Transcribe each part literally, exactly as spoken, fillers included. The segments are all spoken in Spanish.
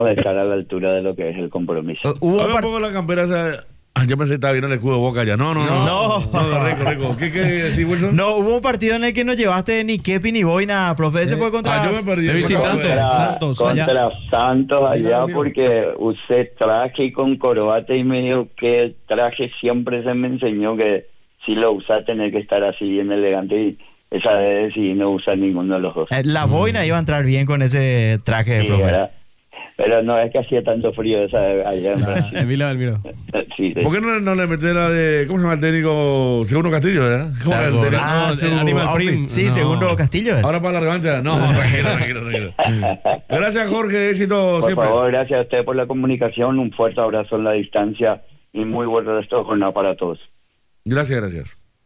de estar a la altura de lo que es el compromiso. Hubo Habla un part- poco de la campera esa. Ah, yo pensé que estaba bien el escudo de Boca ya. No, no, no. No. no rico, rico. ¿Qué quieres decir, Wilson? No, hubo un partido en el que no llevaste ni kepi ni boina, profe. Ese fue contra... Ah, yo me perdí. De visitante. Contra Santos, contra allá. Santos allá, Mira, mira. porque usé traje con corbata y me dijo que el traje siempre se me enseñó que si lo usas tenés que estar así bien elegante, y esa vez decidí no usar ninguno de los dos. Eh, La boina iba a entrar bien con ese traje, Sí, profe. ¿verdad? Pero no es que hacía tanto frío esa vez allá en Ah, Brasil. Elvira, Elvira. Sí, sí. ¿Por qué no, no le metés la de. ¿Cómo se llama el técnico? Segundo Castillo, ¿verdad? ¿Cómo era el Claro, técnico? Ah, No, su el Animal outfit. Print, Sí, no. segundo Castillo. ¿eh? Ahora para la revancha. No, tranquilo, tranquilo, tranquilo. Gracias, Jorge. Éxito Por siempre. favor, gracias a usted por la comunicación, un fuerte abrazo en la distancia y muy buen resto de jornada para todos. Gracias, gracias.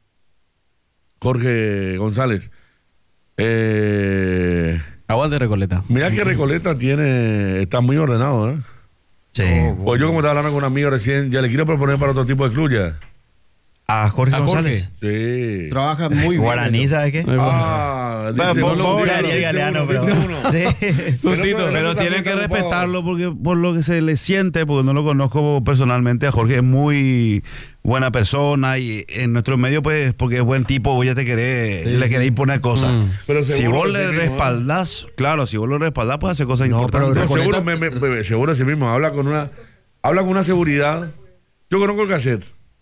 Jorge González. Eh, Aguante Recoleta. mira que Recoleta tiene. Está muy ordenado, ¿eh? Sí. Pues yo, como estaba hablando con un amigo recién, ya le quiero proponer para otro tipo de club ya. A Jorge A Jorge. González. Sí. Trabaja muy bien. Guaraní, ¿sabes qué? Ah, Bueno, dice po- uno, pobre dice Ariel uno, Galeano, dice pero... uno. Sí. Pero, Justito, pero Pero también tienen que está ocupado. respetarlo porque por lo que se le siente, porque no lo conozco personalmente, a Jorge es muy buena persona y en nuestro medio, pues, porque es buen tipo, vos ya te querés, le querés imponer cosas. Mm. Pero Si seguro vos que le sí mismo, ¿eh? respaldás, claro, si vos lo respaldás, puede hacer cosas No, importantes. pero No, Recoleta- seguro, me, me- me- seguro de sí mismo. Habla con una, habla con una seguridad. Yo conozco el cassette.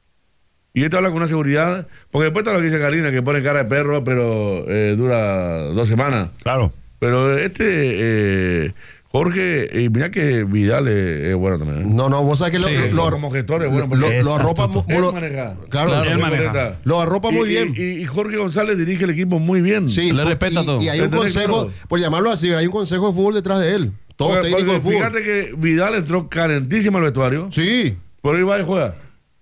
Y este habla con una seguridad. Porque después está lo que dice Karina, que pone cara de perro, pero eh, dura dos semanas. Claro. Pero este, eh, Jorge, y mira que Vidal es, es bueno también. ¿eh? No, no, vos sabés que lo, Sí, lo, como gestor es bueno. lo, porque es lo arropa astuto. mu- él lo- maneja. claro, Claro, él lo, maneja. lo arropa muy Y- bien. Y, y Jorge González dirige el equipo muy bien. Sí, Le por- respeta y, todo. Y hay un ¿Entendés? consejo, Claro. por llamarlo así, hay un consejo de fútbol detrás de él. Todo Porque- técnico de porque fútbol. fíjate que Vidal entró calentísimo al vestuario. Sí, Pero iba y juega.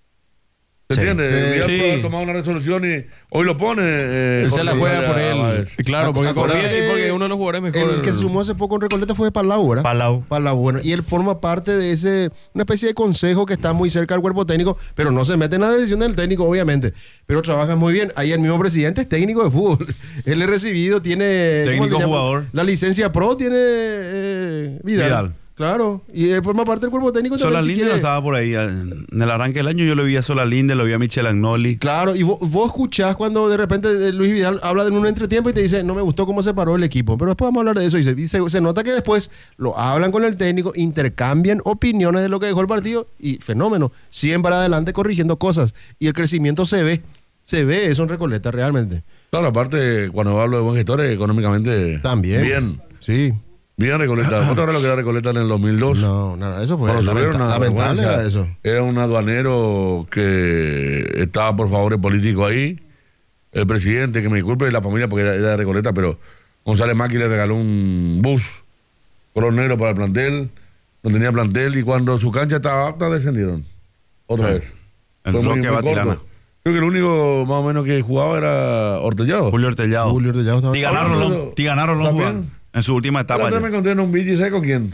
¿Se Sí, entiende? sí. Vidal Sí. puede ha tomado una resolución y hoy lo pone. Eh, Él se la Jorge juega por González a él. Báez. Claro, porque Acordate confía y porque es uno de los jugadores mejores. el que se sumó hace poco en Recoleta fue Palau, ¿verdad? Palau. Palau, bueno. Y él forma parte de ese, una especie de consejo que está muy cerca del cuerpo técnico, pero no se mete en la decisión del técnico, obviamente. Pero trabaja muy bien. Ahí el mismo presidente es técnico de fútbol. Él es recibido, tiene... ¿cómo Técnico se llama? jugador. La licencia pro tiene eh, Vidal. Vidal. Claro. Y él forma parte del cuerpo técnico también. si Solalinde no quiere. estaba por ahí. En el arranque del año yo lo vi a Solalinde, lo vi a Michel Agnoli. Claro, y vos, vos escuchás cuando de repente eh, Luis Vidal habla de un entretiempo y te dice, no me gustó cómo se paró el equipo. Pero después vamos a hablar de eso. Y se, y se, se nota que después lo hablan con el técnico, intercambian opiniones de lo que dejó el partido y fenómeno. Siguen para adelante corrigiendo cosas. Y el crecimiento se ve. Se ve eso en Recoleta realmente. Claro, aparte, cuando hablo de buen gestor, económicamente. También. Bien. Sí. Bien Recoleta. ¿Vos te acuerdas lo que era Recoleta en el dos mil dos? No, no, eso fue Bueno, tuvieron lamenta- una lamentable. vergüenza. Era eso. Era un aduanero que estaba por favores políticos ahí. El presidente, que me disculpe la familia porque era, era de Recoleta, pero González Maqui le regaló un bus color negro para el plantel. No tenía plantel y cuando su cancha estaba apta descendieron. Otra Sí. vez. El Fue muy- bloque muy Batilana. corto. Creo que el único más o menos que jugaba era Ortellado. Julio Ortellado. Julio Ortellado estaba- Y ganaron Ah, los, pero- y ganaron los ¿también? jugadores en su última La etapa. otra ya. me encontré en un vídeo, ¿sabes con quién?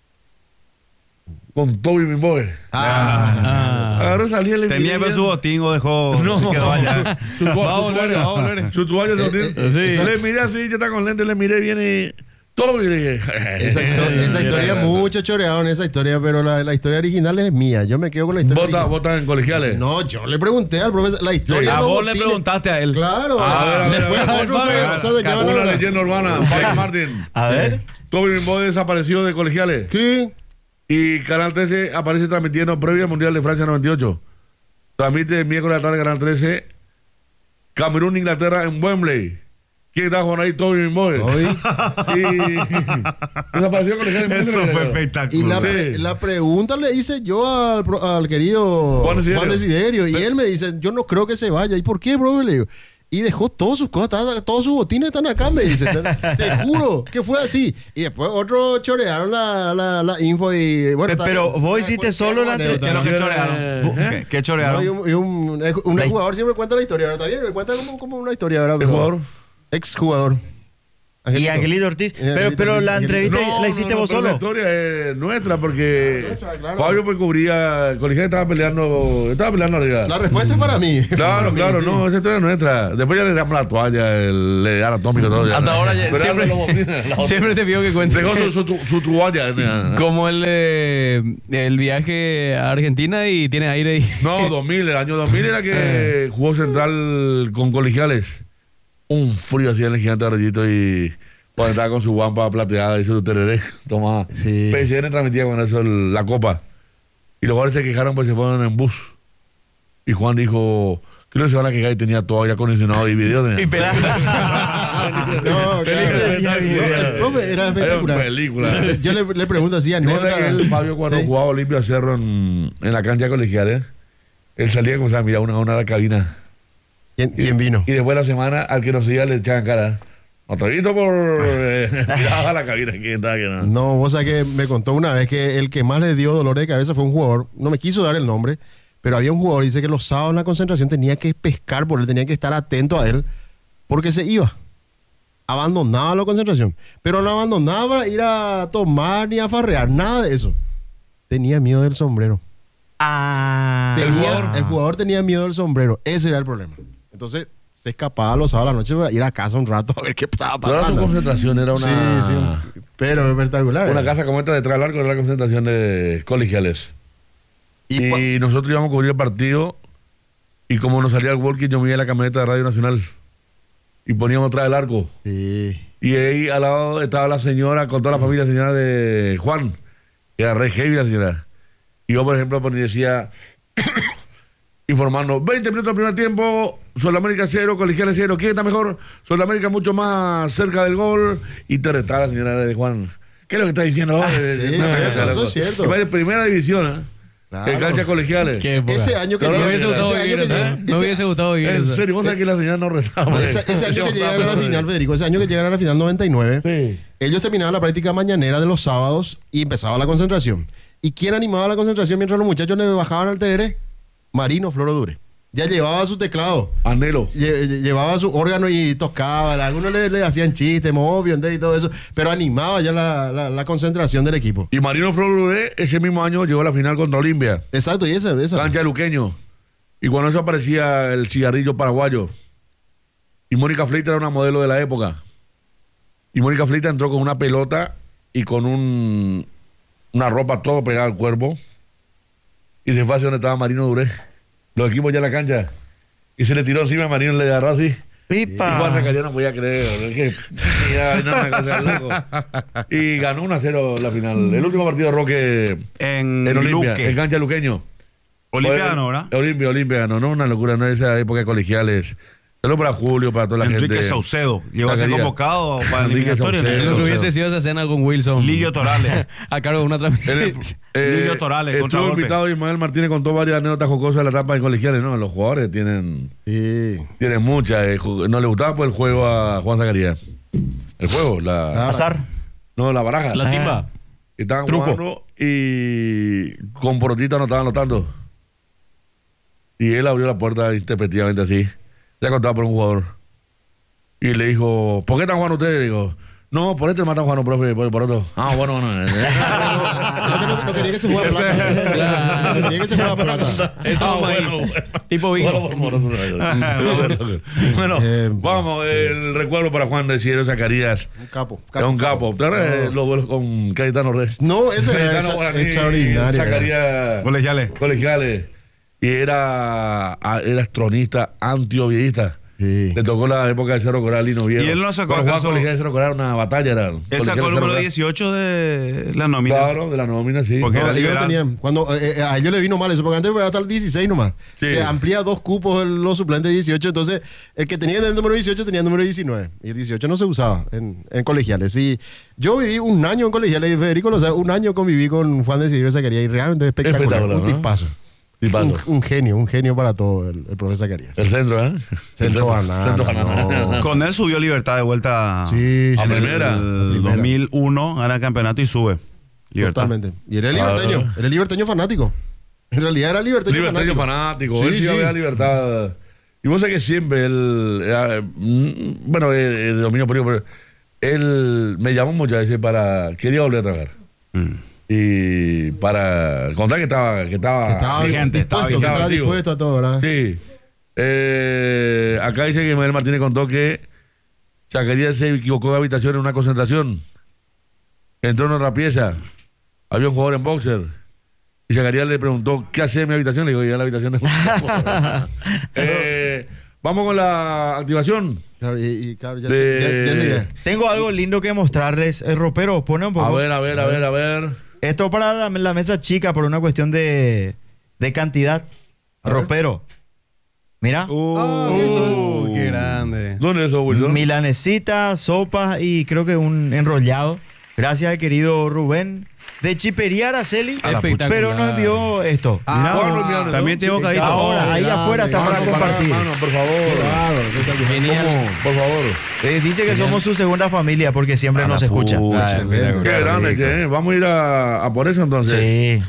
Con Toby Mimboe. Ah, Agarró, salía el Tenía que ver su botín o dejó. No. se quedó allá. Su toalla, Va a volver, su toalla. va a volver. Su toalla de botín. eh, sí. Le miré así, yo estaba con lentes, le miré bien y todo y le dije. esa, histo- esa historia, mucho choreado en esa historia, pero la, la historia original es mía. Yo me quedo con la historia Vota, original. vota en colegiales. No, yo le pregunté al profesor la historia. A de los vos le botines. preguntaste a él. Claro. A ver, a ver, Después a ver, otros a ver, se- a ver. se llevan Una la- leyenda urbana, Pablo Martín. A ver. Toby Mimboe desapareció de colegiales. ¿Qué? Y Canal trece aparece transmitiendo previa Mundial de Francia noventa y ocho. Transmite el miércoles a la tarde Canal trece. Camerún, Inglaterra en Wembley. ¿Quién está jugando ahí? Toby Mimboe. Hoy. Y desapareció de colegiales. Eso fue Y la, espectacular. pre- la pregunta le hice yo al, pro- al querido Juan Desiderio. Juan Desiderio. Y él me dice, yo no creo que se vaya. ¿Y por qué, bro? Le digo. Y dejó todas sus cosas, está- todos sus botines están acá, me dice. Te, te juro que fue así. Y después otros chorearon la, la, la info y bueno. Pe- pero está- vos hiciste solo la anécdota, ¿Qué es lo que ¿no? chorearon? ¿Qué, qué No, chorearon? y un, y un, un La- jugador siempre cuenta la historia, ¿verdad? Está bien, cuenta como, como una historia, ¿verdad? ¿El Pero- jugador? Ex jugador. Y Angelito Ortiz. Y Pero, Angelito pero Ortiz, la Angelito. entrevista No, la hiciste no, no, vos pero solo. La historia es nuestra porque Nuestra, claro. Fabio pues cubría, el colegial estaba peleando, estaba peleando arriba. La respuesta es para mí. Claro, Para mí, claro, sí. no, esa historia es nuestra. Después ya le damos la toalla, el leal atómico, todo. ya. Hasta ahora ya- Pero siempre- ya no lo- la- Siempre te pido que cuentes. Dejó su, su, tu- su toalla. ya. Como el, eh, el viaje a Argentina y tiene aire y... No, dos mil, el año dos mil era que jugó central con colegiales. Un frío hacía el gigante de Arroyito y cuando estaba con su guampa plateada y su tereré, tomaba. Sí. P S N transmitía con eso el- la copa. Y los jugadores se quejaron pues se fueron en bus. Y Juan dijo, creo que se van a quejar y tenía todo aire acondicionado y video. Tenía. Y pedazos. No, claro. Tenía video. El profe era espectacular. Era película. Yo le, le pregunto así a ¿No sabes anécdota. que el Fabio cuando Sí. jugaba Olimpia Cerro en, en la cancha colegial, eh? Él salía como se mira una una a la cabina. ¿Quién, quién vino? Y después de la semana, al que nos seguía le echaban cara. No te he visto por... Eh, miraba a la cabina, ¿quién estaba que no? No, vos sabés que me contó una vez que el que más le dio dolor de cabeza fue un jugador, no me quiso dar el nombre, pero había un jugador, dice que los sábados en la concentración tenía que pescar por él, tenía que estar atento a él, porque se iba. Abandonaba la concentración. Pero no abandonaba para ir a tomar ni a farrear, nada de eso. Tenía miedo del sombrero. Ah. Tenía- ¿El jugador? el jugador tenía miedo del sombrero. Ese era el problema. Entonces se escapaba los sábados a la noche para ir a casa un rato a ver qué estaba Toda su pasando. concentración era una... Sí, sí. Pero espectacular. Una casa como esta detrás del arco era la concentración de colegiales. Y, Y, cua- nosotros íbamos a cubrir el partido y como nos salía el walkie, yo me iba a la camioneta de Radio Nacional y poníamos atrás del arco. Sí. Y ahí al lado estaba la señora con toda la familia, la señora de Juan, que era re heavy la señora. Y yo, por ejemplo, pues, decía, informarnos, veinte minutos del primer tiempo, Sudamérica cero, Colegiales cero, ¿quién está mejor? Sudamérica mucho más cerca del gol. Y te retaba la señora de Juan. ¿Qué es lo que está diciendo? Ah, sí, cierto, eso es cierto. Y va de primera división, ¿eh? Claro. En canchas colegiales. Qué época. Ese año que No, Me no, hubiese ese gustado año vivir que eso, llega- ¿eh? Me ese- hubiese gustado vivir En eso. serio, vos sabés que la señora no retaba. Ese, ese año que llegaron a la final, Federico, ese año que llegaron a la final noventa y nueve, Sí. ellos terminaban la práctica mañanera de los sábados y empezaba la concentración. ¿Y quién animaba la concentración mientras los muchachos le bajaban al tereré? Marino Floro Dure. Ya llevaba su teclado, Anhelo. lle- lle- llevaba su órgano y tocaba. Algunos le, le hacían chistes, obvio, ¿entendés? Y todo eso, pero animaba ya la, la- la concentración del equipo. Y Marino Flores ese mismo año llegó a la final contra Olimpia. Exacto, y esa, esa. Cancha de Luqueño. Y cuando eso aparecía el cigarrillo paraguayo. Y Mónica Fleita era una modelo de la época. Y Mónica Fleita entró con una pelota y con un una ropa todo pegada al cuerpo. Y se fue hacia donde estaba Marino Duré. Los equipos ya en la cancha. Y se le tiró encima a Marino, le agarró así. Y Juan Pipa. Zacarías no podía creer. Es que, ya, no, una cosa de loco. Y ganó uno a cero la final. El último partido de Roque En, en Olimpia, Luque. en cancha Luqueño. Olimpiano, ¿verdad? Olimpia, Olimpia ganó, no una locura, no esa época de colegiales. Solo para Julio, para toda la Enrique gente. Saucedo. Llegó a ser Zacarías. convocado para la Enrique eliminatoria. Saucedo. Enrique Lo que hubiese Saucedo. sido esa escena con Wilson. Lilio Torales. A cargo de una En el- transmisión. eh, Lilio Torales, estuvo contragolpe. invitado Ismael Martínez, contó varias anécdotas jocosas de la etapa de colegiales, ¿no? Los jugadores tienen, Sí. tienen muchas. eh, ju- no le gustaba pues el juego a Juan Zacarías. El juego, la, Ah, Azar. no, la baraja. La timba. Estaban Truco. jugando y con Porotito no estaban notando. Y él abrió la puerta intempestivamente así. Ya contaba por un jugador. Y le dijo, ¿por qué están jugando ustedes? Digo, no, por este me están jugando, profe, por, por otro. Ah, bueno, bueno. No, que no, no quería que se juegue plata. Claro. No quería que se juegue plata. Eso Ah, es maíz. bueno, bueno. Tipo Vigo. Bueno, por- por- bueno, Eh, vamos, el recuerdo para Juan de Cielo Zacarías. Un capo. Era un capo. ¿Te acuerdas de los vuelos con Cayetano Reyes? No, eso era Cayetano exa- Guaraní, extraordinario. Zacarías Colegiales. colegiales. Y era, a- era astronista anti-ovieísta. Sí. Le tocó la época de Cerro Coral y Noviedo. Y él no sacó Cuando jugaba acaso- colegial de Cerro Coral, una batalla era. Él colegial sacó de el Cerro número Coral. dieciocho de la nómina. Claro, de la nómina, sí. Porque No, era ellos lo liberal. tenían. Cuando, eh, eh, a ellos le vino mal eso, porque antes era hasta el dieciséis nomás. Sí. Se amplía dos cupos el- los suplentes dieciocho, entonces el que tenía el número dieciocho tenía el número diecinueve. Y el dieciocho no se usaba en, en colegiales. Y yo viví un año en colegiales, y Federico lo sabe, un año conviví con Juan de Silvio Zacarías y realmente espectacular. Espectacular, un ¿no? tipazo. Tipazo. Un, un genio, un genio para todo el, el profesor Zacarías. El centro, ¿eh? Centro Banana, Centro Banana. no. Con él subió Libertad de vuelta Sí, A sí, primera. sí. el Primera. dos mil uno, gana el campeonato y sube. Libertad. Totalmente. Y era Ah, liberteño, ¿no? era liberteño fanático. En realidad era liberteño, Libertario fanático. fanático. Sí, Él sí, sí. había libertad. Y vos sabés que siempre él. era, mm, bueno, eh, eh, de dominio político, pero él me llamó muchas veces para, quería volver a trabajar. Mm. Y para contar que estaba, que estaba, Que estaba vigente, estaba dispuesto, que estaba activo. dispuesto a todo, ¿verdad? Sí. Eh, acá dice que Miguel Martínez contó que Chacarilla se equivocó de habitación en una concentración. Entró en otra pieza. Había un jugador en boxer. Y Chacarilla le preguntó, ¿qué hace en mi habitación? Le digo, ya en la habitación de eh, Vamos con la activación. Claro, y, y claro, ya, De- ya- ya seguía. Tengo algo lindo que mostrarles. El ropero, pone un poco. A ver, a ver, a ver, a ver. Esto para la, la mesa chica por una cuestión de, de cantidad. A ver. Ropero. Mira. Uh, qué grande. ¿Dónde es eso, Wilson? Milanesita, sopas y creo que un enrollado. Gracias al querido Rubén. De Chipería Araceli. Espectacular. Pero nos envió esto. Ah, ¿Cuándo enviaron también eso? tengo que ir. Ahora, ahí grande. afuera está para Mano, compartir. mano, por favor. Claro, Genial. ¿Cómo? Por favor. Eh, dice que somos su segunda familia porque siempre A nos la escucha. pucha, Ah, espectacular. Qué grande, rico. che. Vamos a ir a, a por eso entonces. Sí.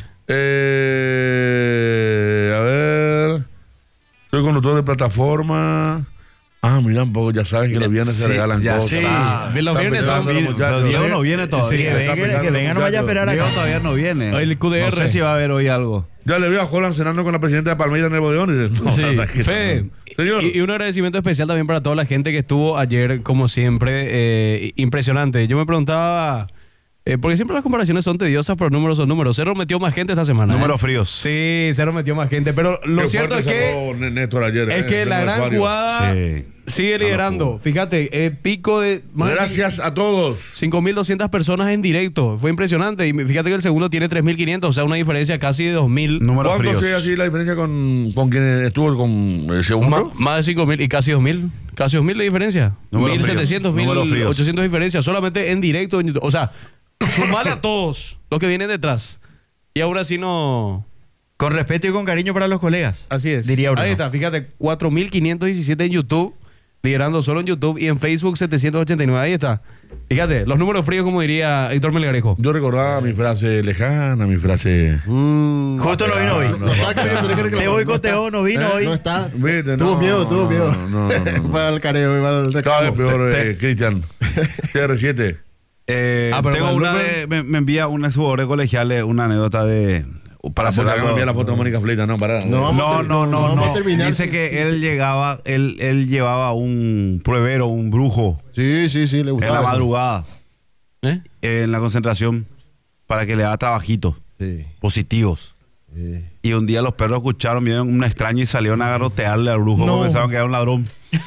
Eh, a ver. Soy conductor de plataforma. Ah, mira un poco, ya saben que los viernes se Sí, regalan ya cosas. sí. Ah, Los están viernes son- pensando los muchachos. Pero Diego no viene todavía. que está vengan, pensando que los vengan, no vaya a muchachos. esperar Diego acá. todavía no viene. El Q D R. No sé si va a haber hoy algo. Ya le veo a Holland cenando con la presidenta de Palmeiras en el bodegón. Y dice, no, Sí, tranquilo. Fede. Señor. Y, y un agradecimiento especial también para toda la gente que estuvo ayer, como siempre, eh, impresionante. Yo me preguntaba, eh, porque siempre las comparaciones son tediosas, pero números son números. Cerro metió más gente esta semana. Números ¿eh? fríos. Sí, Cerro metió más gente, pero lo Qué cierto es fuerte que, sacó N- Néstor ayer, es eh, que en la el gran vestuario. jugada Sí. sigue Una liderando. locura. Fíjate, eh, pico de más de Gracias a todos. cinco mil doscientas personas en directo. Fue impresionante. Y fíjate que el segundo tiene tres mil quinientos, o sea, una diferencia casi de dos mil. Números ¿Cuánto fríos. sea así la diferencia con, con quien estuvo con el segundo? Más de cinco mil y casi dos mil. Casi dos mil de diferencia. Números mil fríos. setecientos, mil Números fríos. ochocientos de diferencia. Solamente en directo. en YouTube. O sea, sumar a todos los que vienen detrás. Y ahora sí no. Con respeto y con cariño para los colegas. Así es. Diría Bruno. Ahí está, fíjate, cuatro mil quinientos diecisiete en YouTube. Liderando solo en YouTube y en Facebook setecientos ochenta y nueve. Ahí está. Fíjate, los números fríos, como diría Héctor Melgarejo. Yo recordaba mi frase lejana, mi frase. Mm, Justo no vino hoy. no, no, no, no, no, Te boicoteo, no vino Eh, hoy. No está. Viste, Tuvo no, miedo, tuvo no, miedo. no, no, no, no. Para el careo y para el Cada vez reclamo. peor, Te- eh, Cristian. C R siete. Eh, Ah, pero tengo con una Lupe- de. Me, me envía un jugador de colegiales una anécdota de. Para Ah, por acá me algo- envía la foto de Mónica Fleita, no, pará. No, vamos No, a ter- no, no, vamos a no. terminar. Dice Sí, que sí, él sí. llegaba, él, él llevaba un pruebero, un brujo, Sí, sí, sí, le en gustaba. la eso. madrugada, ¿Eh? en la concentración, para que le haga trabajitos Sí, positivos. sí. Y un día los perros escucharon, vieron un extraño y salieron a garrotearle al brujo No. porque pensaban que era un ladrón.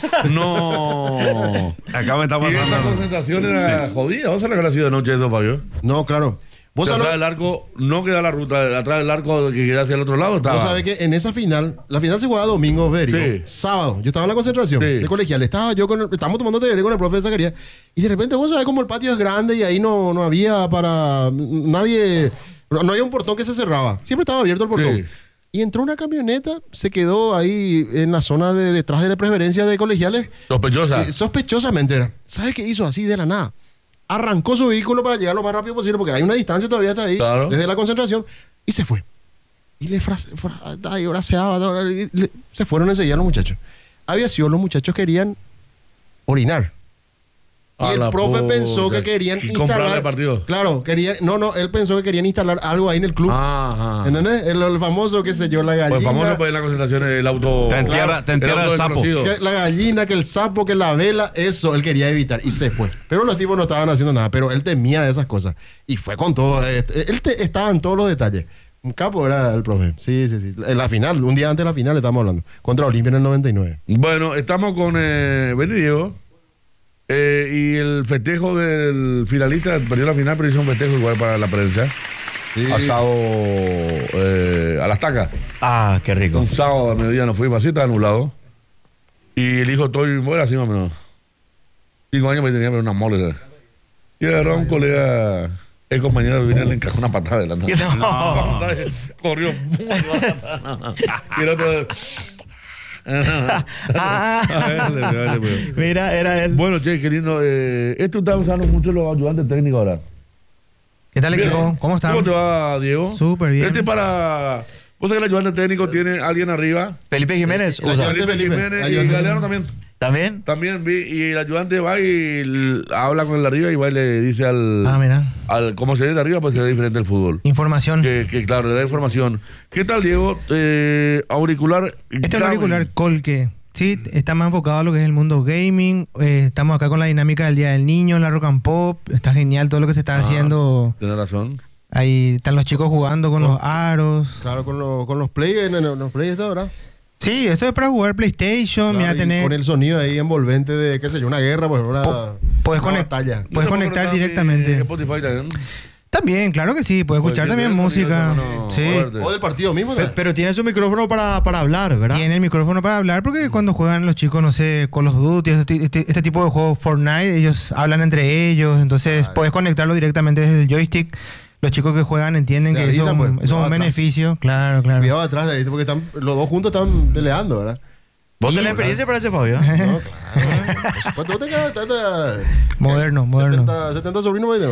No. Acá me está Y esa pasando. concentración era jodida. ¿Vos sabés que ha sido de noche eso, Fabio? No, claro. Vos Atrás sabés, del arco, no queda la ruta, atrás del arco que queda hacia el otro lado estaba. vos sabés que en esa final, la final se jugaba domingo, Federico. Sí. Sábado. Yo estaba en la concentración Sí. de colegial. Estaba yo con el, estábamos tomando té con el profe de Zacarías. Y de repente vos sabés como el patio es grande y ahí no, no había para nadie. No, no había un portón que se cerraba. Siempre estaba abierto el portón. Sí. Y entró una camioneta, se quedó ahí en la zona de detrás de la preferencia de colegiales. Sospechosa. Eh, sospechosamente era. ¿Sabes qué hizo así de la nada? Arrancó su vehículo para llegar lo más rápido posible porque hay una distancia todavía hasta ahí, Claro. desde la concentración, y se fue. Y le frase, fra- ay, braceaba, y le- se fueron enseguida los muchachos. Había sido los muchachos querían orinar. Y A el la profe puta. pensó que querían Y comprarle instalar. el partido. Claro, querían, no, no, él pensó que querían instalar algo ahí en el club. Ajá. ¿Entendés? El, el famoso, qué sé yo, la gallina. Pues famoso pues en la concentración el auto. Te entierra, te entierra auto el sapo. desconocido. Que la gallina, que el sapo, que la vela, eso él quería evitar y se fue. Pero los tipos no estaban haciendo nada, pero él temía de esas cosas y fue con todo. eh, Él te- estaba en todos los detalles. Un capo era el profe. Sí, sí, sí. En la final, un día antes de la final estamos hablando. Contra Olimpia en el noventa y nueve. Bueno, estamos con eh, Benny Diego. Eh, y el festejo del finalista, perdió la final, pero hizo un festejo igual para la prensa. Asado eh, a las tacas. Ah, qué rico. Un sábado a mediodía nos fuimos así, estaba nublado. Y el hijo todo, bueno, así más o menos. Cinco años me tenía pero una mole. Y agarró a un colega, el compañero vino y le encajó una patada de la nada. No. Corrió. Y el otro. Ah. Dale, dale, pues. Mira, era él. Bueno, che, qué lindo. Eh, esto está usando mucho los ayudantes técnicos ahora. ¿Qué tal, Bien. equipo? ¿Cómo están? ¿Cómo te va, Diego? Súper bien. Este para. Vos sabés que el ayudante técnico tiene alguien arriba. Felipe Jiménez El usa. ayudante Felipe Felipe. Jiménez y Ayudante. Galeano también. ¿También? También vi, y el ayudante va y l- habla con el de arriba y va y le dice al, Ah, mira. al cómo se ve de arriba, pues se ve diferente el fútbol. Información. Que, que claro, le da información. ¿Qué tal, Diego? Eh, auricular. Este es el Gaby. auricular Colque. Sí, está más enfocado a lo que es el mundo gaming. Eh, estamos acá con la dinámica del Día del Niño en la Rock and Pop. Está genial todo lo que se está Ah, haciendo. Tienes razón. Ahí están los chicos jugando con los aros. Claro, con, lo- con los play, en, en los play esto, ¿verdad? Sí, esto es para jugar PlayStation. Claro, Mira, y tenés, con el sonido ahí envolvente de, qué sé yo, una guerra, pues una, Po- puedes una conect- batalla. Puedes ¿No se conectar puede directamente. en Spotify también? También, claro que sí. Puedes Pues escuchar tiene también el sonido, música. no, no, Sí. fuerte. O del partido mismo, Pe- ¿no? Pero tiene su micrófono para, para hablar, ¿verdad? Tiene el micrófono para hablar porque cuando juegan los chicos, no sé, Call of Duty, este, ti- este- este tipo de juegos, Fortnite, ellos hablan entre ellos, entonces Ah, puedes conectarlo directamente desde el joystick. Los chicos que juegan entienden Se que eso, avisan, es un- pues, eso es un cuidado atrás. beneficio, claro, claro. Cuidado atrás de ahí, porque están, los dos juntos están peleando, ¿verdad? ¿Vos tenés experiencia para ese, Fabio? No, claro. Por supuesto, vos tenés tanta- Moderno, moderno. setenta, setenta sobrinos, ¿verdad?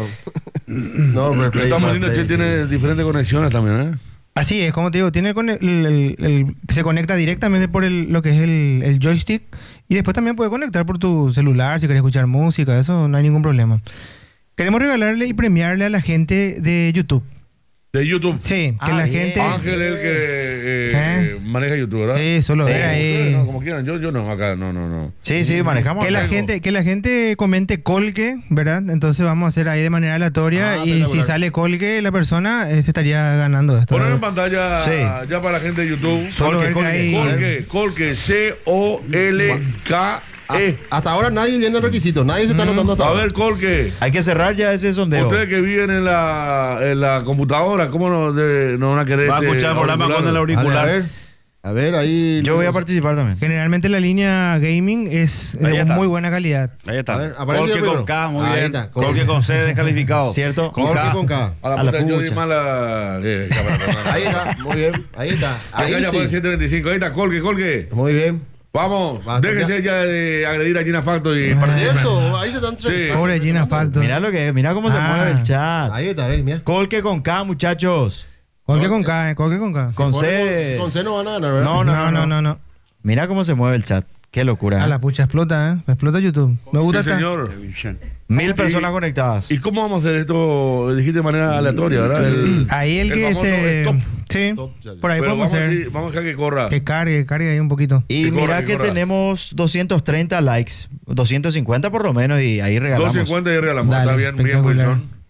No, pero Play, Estamos para lindos, Play, che, tiene sí. diferentes conexiones también, ¿eh? Así es, como te digo, tiene con el, el- el- se conecta directamente por el, lo que es el, el joystick y después también puede conectar por tu celular si quieres escuchar música, eso no hay ningún problema. Queremos regalarle y premiarle a la gente de YouTube. De YouTube. Sí, que Ah, la bien. gente... Ángel es el que eh, ¿Eh? maneja YouTube, ¿verdad? Sí, solo Sí. ver ahí. Ustedes no, como quieran. Yo, yo no, acá, no, no, no. Sí, sí, manejamos. Que la Algo. gente, que la gente comente Colque, ¿verdad? Entonces vamos a hacer ahí de manera aleatoria Ah, y si espectacular. sale Colque la persona eh, se estaría ganando esto. Poner en ¿verdad? pantalla Sí. ya para la gente de YouTube. Solo ver que hay- Colque, Colque, C O L K E. Hasta ahora nadie viene el requisito, nadie se está anotando hasta A ahora. ver, Colque. Hay que cerrar ya ese sondeo. Ustedes que viven en la, en la computadora, ¿cómo no, de, no van a querer? Va a este escuchar el programa auricular? con el Dale, auricular. a ver, a ver, ahí. Yo voy a participar también. Generalmente la línea gaming es Ahí de está. muy buena calidad. Ahí está. A ver, aparece Colque el primero. con K, muy Ahí bien. está, Colque Colque. con C descalificado. ¿Cierto? Con Colque K. con K. A la A la puta, yo di pucha. mala. eh, cámara, Ahí está, muy bien, ahí está. Ahí Ahí ya por el sí. ciento veinticinco. Ahí está, Colque, Colque. Muy bien. Vamos, Basta, déjese ya de agredir a Gina Facto y Por participen. cierto, ahí se están Sí. Pobre Gina Factor. Mira lo que es, mira cómo se Ah. mueve el chat. Ahí está, ¿ves? Mira. Colque con K, muchachos. Colque con K, eh, Colque con K. Con Con- C. Con C no van a ganar, ¿verdad? No, No, no, no, no. Mira cómo se mueve el chat. Qué locura. A ¿eh? la pucha, explota, ¿eh? Explota YouTube. Me gusta Sí, esta- señor. Mil personas conectadas. ¿Y cómo vamos a hacer esto? Dijiste de manera aleatoria, ¿verdad? El- Ahí el, que famoso se... stop. Sí, Stop, ya, ya. por ahí Pero podemos vamos, a, hacer... decir- vamos a dejar que corra. Que cargue, cargue ahí un poquito. Y Que corra, mira que que corra. tenemos doscientos treinta likes. doscientos cincuenta por lo menos y ahí regalamos. dos cincuenta y regalamos. Dale, Está bien, bien, espectacular. Wilson.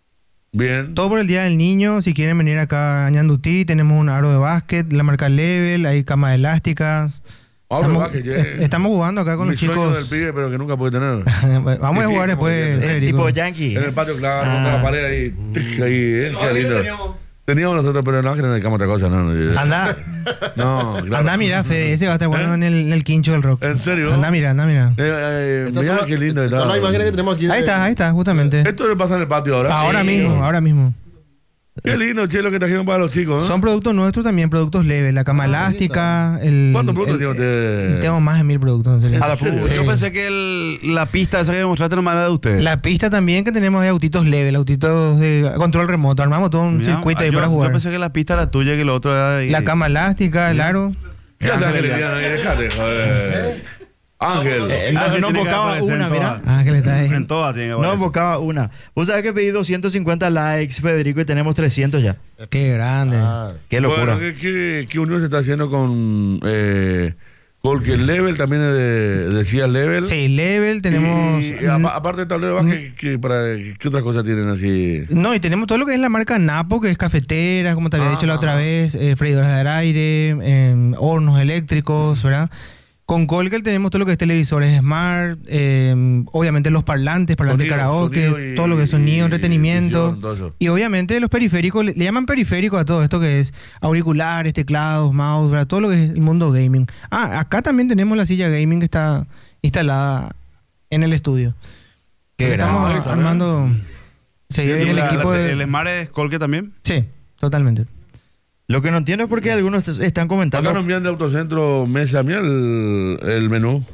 Bien. Todo por el Día del Niño. Si quieren venir acá a Ñandutí, tenemos un aro de básquet, la marca Level, hay camas elásticas. Ahora estamos, va que ya eh, es estamos jugando acá con mi los sueño chicos. del pibe, pero que nunca puede tener. Vamos a Sí, jugar como después. que- Eh, Federico. tipo Yankee. En el patio, claro, Ah. contra la pared ahí. tic, ahí, eh, qué lindo. Teníamos nosotros, pero no, que no dedicamos a otra cosa, no. no. Anda, No, claro. anda, mira, Fede, ese va a estar bueno ¿Eh? en, el, en el quincho del rock. ¿En serio? Anda, mira, anda, mira. Eh, eh, Estas mirá son qué lindo estas está. son las imágenes que tenemos aquí. de- Ahí está, ahí está, justamente. Esto le pasa en el patio ahora. Ahora Sí. mismo, ahora mismo. Qué lindo, che, lo que trajeron para los chicos, ¿eh? Son productos nuestros también, productos leves. La cama elástica, el. ¿Cuántos productos el- tiene usted? Tengo más de mil productos, en serio. A la Sí. pucha. Yo pensé que el- la pista esa que mostraste nomás era de ustedes. La pista también que tenemos de autitos leves, autitos de control remoto. Armamos todo un Mira, circuito ahí yo, para yo jugar. pensé que la pista era tuya y que lo otro era de... La cama elástica, el aro. ¿Qué haces, Ángel? Ahí, dejate, joder. Ángel. Eh, no, Ángel no tiene que enfocaba aparecer una, en mira. todas. Ah, que le está ahí. En todas tiene que No aparecer. enfocaba una. Vos sabés que pedí doscientos cincuenta likes, Federico, y tenemos trescientos ya. Qué grande. Ah, Qué locura. Bueno, ¿qué, qué, qué unión se está haciendo con eh, Porque el Level también es de, decía Level? Sí, level, tenemos. Y, y apa- aparte del tablero de básquet, ¿qué, para, ¿qué otras cosas tienen así? No, y tenemos todo lo que es la marca Napo, que es cafetera, como te había Ah, dicho la otra ajá. vez, eh, freidoras de aire, eh, hornos eléctricos, ¿verdad? Con Colgate tenemos todo lo que es televisores smart, eh, obviamente los parlantes, parlantes Sonido, karaoke, sonido y- todo lo que es sonido, y entretenimiento. visión, todo eso. Y obviamente los periféricos, le, le llaman periférico a todo esto que es auriculares, teclados, mouse, ¿verdad? Todo lo que es el mundo gaming. Ah, acá también tenemos la silla gaming que está instalada en el estudio. Qué Entonces estamos grande. armando... Sí, ¿Y el la- equipo la- de... ¿El Smart es Colque también? Sí, totalmente. Lo que no entiendo es por qué algunos est- están comentando. Acá nos envían de Autocentro Mesa, mira el, el menú.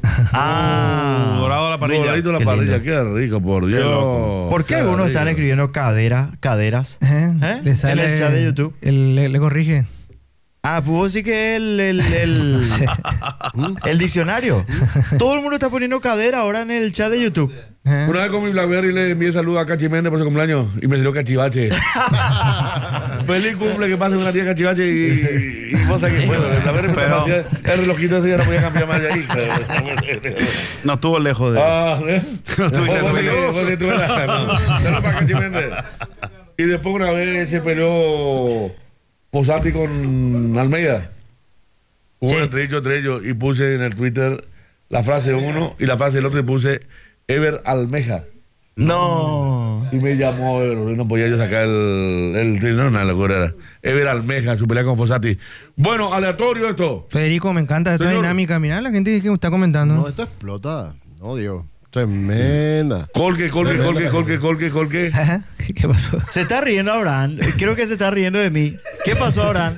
Ah, Dorado a la parrilla. Doradito a la Qué parrilla, lindo. qué rico, por Dios. loco. ¿Por qué Qué algunos rico. están escribiendo cadera, caderas? ¿Eh? ¿Eh? Le sale En el chat de YouTube. el- le, le corrige. Ah, pues vos sí que el, el, el, el diccionario. Todo el mundo está poniendo cadera ahora en el chat de YouTube. ¿Eh? Una vez con mi Blackberry le envié saludos a Cachi Méndez por su cumpleaños y me salió cachivache. Feliz cumple, que pase una tía cachivache y, y vos sabés que puedo. La verdad Pero- pero, el relojito ese ya no podía cambiar más de ahí. No estuvo lejos de... Ah, ¿eh? No Vos- estuviste vos muy sí que- lejos. vos sí estuve la- no. Saludos para Cachi Méndez. Y después una vez se peleó Posati con Almeida. Hubo un entredicho entre ellos y puse en el Twitter la frase de uno y la frase del otro y puse Ever Almeja. No. Y me llamó, y no podía yo sacar el, el no, una locura era. Ever Almeja, su pelea con Fossati. Bueno, aleatorio esto. Federico, me encanta esta Señor. dinámica. Mirá la gente que está comentando. No, esto explota. No, Dios. Tremenda. Colque, colque, colque, colque, colque, colque. Ajá. ¿Qué pasó? Se está riendo Abraham. Creo que se está riendo de mí. ¿Qué pasó, Abraham?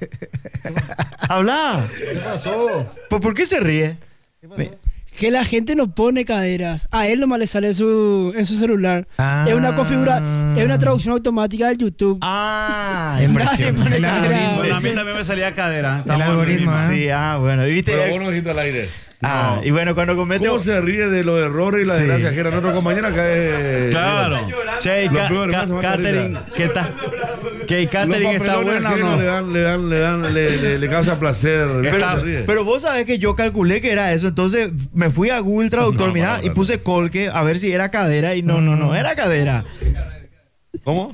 Habla. ¿Qué pasó? ¿Por, por qué se ríe? Que la gente no pone caderas. A él nomás le sale en su, en su celular. Ah. Es una configura, es una traducción automática del YouTube. Ah, Nadie impresión. pone El cadera. algoritmo. Bueno, a mí también me salía cadera. El Estamos algoritmo, ¿eh? Sí, ah, bueno. ¿Y viste? Pero vos no dijiste al aire. Ah, y bueno, cuando comete... ¿Cómo se ríe de los errores y la Sí. desgracia ajena? Nuestro compañero acá es... Claro. Che, y Los Ca- peores, Ca- más se Catering, mata ¿qué tal? ¿Que Los Catering está papelones buena o ajenos no? le dan, le dan, le dan, le, le, le causa placer. Está- Se ríe. Pero vos sabés que yo calculé que era eso, entonces me fui a Google Traductor, No, mirá, no, y no. puse colque a ver si era cadera y no, no, no, era cadera. ¿Cómo?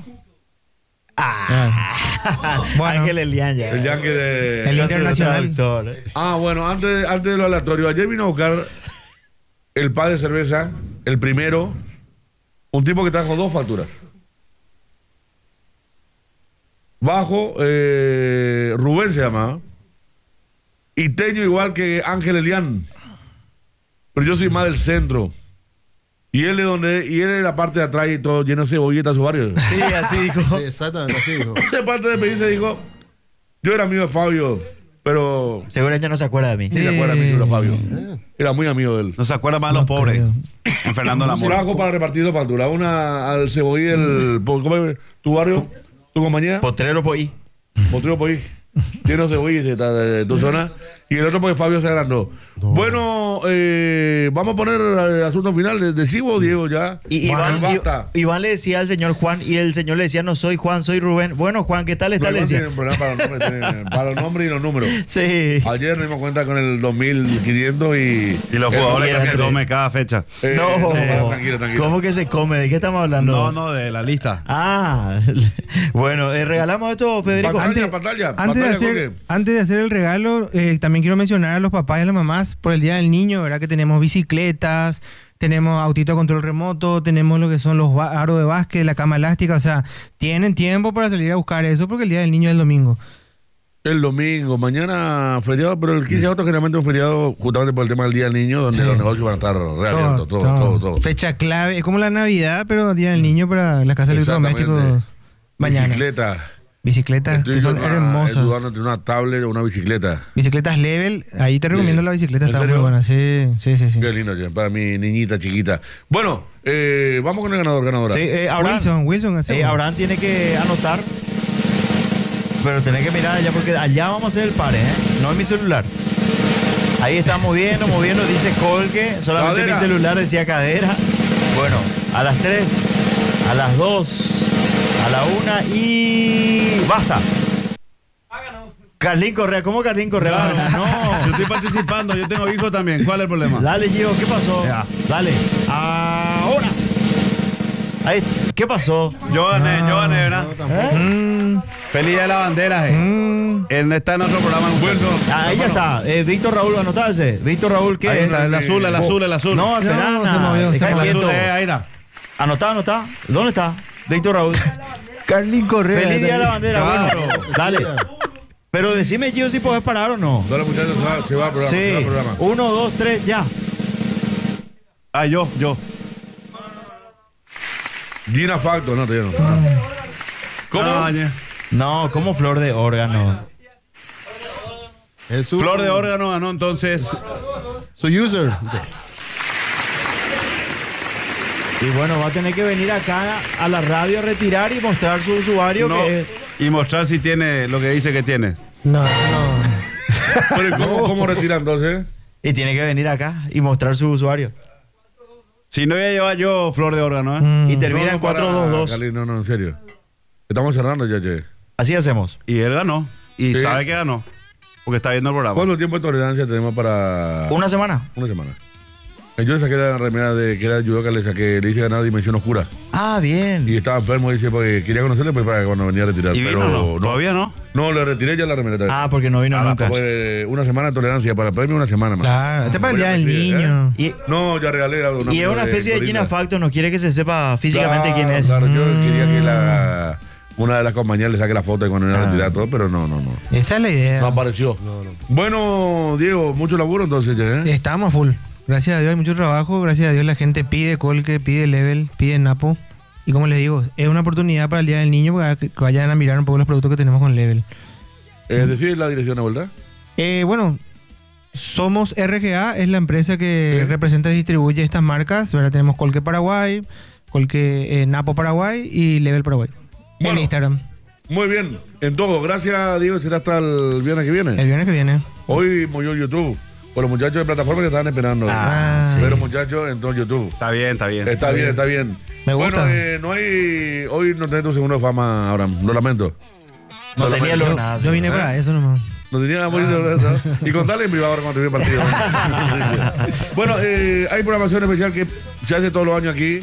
Ah, Bueno. Ángel Elian ya. El yankee de... El Yo soy internacional. traductor. Ah, bueno, antes, antes de lo aleatorio, ayer vino a buscar el par de cerveza, el primero, un tipo que trajo dos facturas. Bajo, eh, Rubén se llamaba, y teño igual que Ángel Elian, pero yo soy más del centro. Y él es donde, y él es la parte de atrás y todo lleno de cebolletas su barrio. Sí, así dijo. Sí, exactamente así dijo. De parte de pedirse dijo, yo era amigo de Fabio, pero Seguro ella no se acuerda de mí. ni se acuerda de mí, pero Fabio. Era muy amigo de él. No se acuerda más de los pobres. En Fernando Un Lamor. trabajo para repartir dos facturas. Una al cebollí, el, ¿cómo es? Tu barrio, tu compañía, Potrero por ahí. Potrero por ahí. Lleno de cebollí de, de, de tu zona. Y el otro porque Fabio se agrandó. Bueno, eh, vamos a poner el asunto final. ¿Decimos o Diego ya? Y Iván, Bueno, basta. I- Iván le decía al señor Juan y el señor le decía, no soy Juan, soy Rubén. Bueno, Juan, ¿qué tal está? No, Le Iván decía. tiene un problema para los nombres, tiene- para los nombres y los números. Sí. Ayer nos dimos cuenta con el dos mil quinientos y... Y los Eh, jugadores que era se tres. comen cada fecha. eh, No, sí, tranquilo, tranquilo. ¿Cómo que se come? ¿De qué estamos hablando? No, no, de la lista. Ah, bueno, eh, regalamos esto, Federico. Pantalla, Antes- pantalla, Antes de, pantalla, hacer, Jorge. antes de hacer el regalo, eh, también quiero mencionar a los papás y a las mamás por el Día del Niño, ¿verdad? Que tenemos bicicletas, tenemos autito a control remoto, tenemos lo que son los ba- aros de básquet, la cama elástica, o sea, tienen tiempo para salir a buscar eso porque el Día del Niño es el domingo. El domingo, mañana feriado, pero el quince de agosto generalmente es un feriado justamente por el tema del Día del Niño, donde Sí. los negocios van a estar reabiertos, todo, todo, todo. Fecha clave, es como la Navidad, pero Día del Niño para las casas de Exactamente. electrodomésticos mañana. Bicicleta. Bicicletas Estoy que son dudando- hermosas. estoy dudando entre una tablet o una bicicleta. Bicicletas Level, ahí te recomiendo la bicicleta, ¿En está muy serio? buena. Sí, sí, sí. sí. Qué lindo, che, para mi niñita chiquita. Bueno, eh, vamos con el ganador, ganadora. Sí, eh, Abraham, Wilson, Wilson, hacemos. eh, Abraham tiene que anotar, pero tiene que mirar allá porque allá vamos a hacer el pare, ¿eh? No en mi celular. Ahí está moviendo, moviendo, dice colque, solamente Cadera. mi celular decía cadera. Bueno, a las tres, a las dos, a la una y basta. Carlín Correa, ¿cómo Carlín Correa? Claro. No. Yo estoy participando, yo tengo hijos también. ¿Cuál es el problema? Dale, Gio, ¿qué pasó? Ya. Dale. Ahora. Ahí, ¿qué pasó? Yo gané, yo gané, ¿verdad? Mm, Feliz Día de la Bandera, eh. mm. Él está en otro programa. Bueno, Ahí ya está. Eh, Víctor Raúl, anotarse. Víctor Raúl, ¿qué? ahí está, el azul, el azul, el azul. No, espera, No, se movió, se deja movió. el azul, quieto. eh, ahí está. Anotá, anotá. ¿Dónde está? Víctor Raúl. Carlín Correa. Feliz Día de la Bandera. Claro. Bueno, dale. Pero decime, Gio, si podés parar o no. Dale, muchachos, se va, se va al programa. se va al Sí. programa. Uno, dos, tres, ya. Ah, yo, yo. Gina Facto, no, todavía no. ¿Cómo? Ah, ya. No, como flor de órgano. Es su, Flor de órgano ganó entonces. su user. Y bueno, va a tener que venir acá a la radio a retirar y mostrar su usuario No, que es Y mostrar si tiene lo que dice que tiene. No, no. Pero ¿y ¿cómo, cómo retira entonces? Y tiene que venir acá y mostrar su usuario. Si no, ya lleva yo flor de órgano, ¿eh? Mm. Y termina en para, cuatro dos dos. Cali, no, no, en serio. Estamos cerrando ya, che. Así hacemos. Y él ganó. Y Sí. sabe que ganó. Porque está viendo el programa. ¿Cuánto tiempo de tolerancia tenemos para...? Una semana. Una semana. Eh, Yo le saqué la remera de que era judoka, le saqué, le hice ganar Dimensión Oscura. Ah, bien. Y estaba enfermo, dice, porque quería conocerle pues, para cuando venía a retirar. ¿Y pero vino o no? ¿Todavía no? No, le retiré ya la remera. Ah, porque no vino Ah, nunca. fue una semana de tolerancia, para el premio una semana más. Claro, este es para el día del Bueno, sí, niño. Y, No, ya regalé una y es una especie de gorila. Gina Facto, no quiere que se sepa físicamente Claro, quién es. Claro, yo quería que la, una de las compañeras le saque la foto de cuando venía a Ah. retirar todo, pero no, no, no. Esa es la idea. No apareció. Bueno, Diego, mucho laburo entonces ya, ¿eh? Estamos a full. Gracias a Dios hay mucho trabajo. Gracias a Dios la gente pide Colque, pide Level, pide Napo. Y como les digo, es una oportunidad para el Día del Niño para que que vayan a mirar un poco los productos que tenemos con Level. Es decir, la dirección de vuelta. Eh, bueno, somos R G A, es la empresa que Sí. representa y distribuye estas marcas. Ahora tenemos Colque Paraguay, Colque eh, Napo Paraguay y Level Paraguay. Bueno. En Instagram. Muy bien, en todo. Gracias, Diego. Será hasta el viernes que viene. El viernes que viene. Hoy murió YouTube. Por los muchachos de plataforma que estaban esperando. Ah, sí. Pero muchachos, entró YouTube. Está bien, está bien. Está bien, está bien. Me gusta. Bueno, eh, no hay. Hoy no tenés tu segundo de fama, Abraham. Lo lamento. No Lo tenía lamento. lo nada. Yo vine ¿eh? para eso nomás. No tenía que morir de verdad. Y contarle en privado ahora cuando termine el partido. Bueno, eh, hay programación especial que se hace todos los años aquí.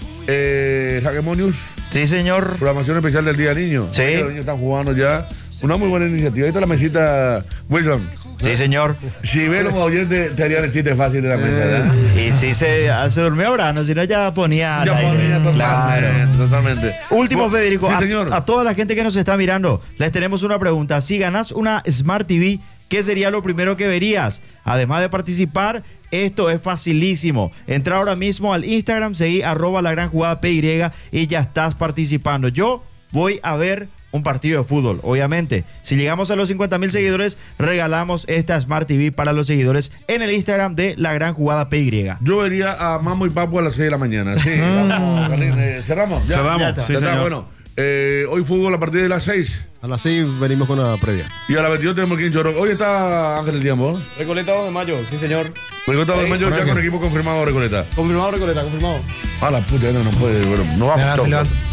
Eh, Hagemonius, Sí, señor. programación especial del Día del Niño. Sí. Los niños están jugando ya. Una muy buena iniciativa. Ahí está la mesita, Wilson. Sí, señor. Si ves los oyentes, te harían el chiste fácil de la mesa, ¿verdad? Y si se, se durmió ahora, no, si no ya ponía. al Ya aire. ponía totalmente, Claro. totalmente. Último, Bueno, Federico, Sí, a, señor. a toda la gente que nos está mirando, les tenemos una pregunta. Si ganas una Smart T V, ¿qué sería lo primero que verías? Además de participar, esto es facilísimo. Entra ahora mismo al Instagram, seguí arroba la gran jugada P Y y ya estás participando. Yo voy a ver un partido de fútbol, obviamente. Si llegamos a los cincuenta mil seguidores, regalamos esta Smart T V para los seguidores en el Instagram de la gran jugada P Y. Yo vería a Mamo y Papo a las seis de la mañana. Sí, vamos, Carlín, eh, cerramos. Ya, Cerramos, ya está. sí, Ya está, señor. bueno, eh, hoy fútbol a partir de las seis. A las seis venimos con una previa. Y a las veintidós tenemos el Quincho Rock. Hoy está Ángel el Tiempo. Recoleta dos de mayo, sí señor. Recoleta del Sí, Mayo ya Ángel. con equipo confirmado Recoleta. Confirmado Recoleta, confirmado. A la puta, no, no puede. Bueno, no Me vamos. levanto, Chau, me chau. levanto.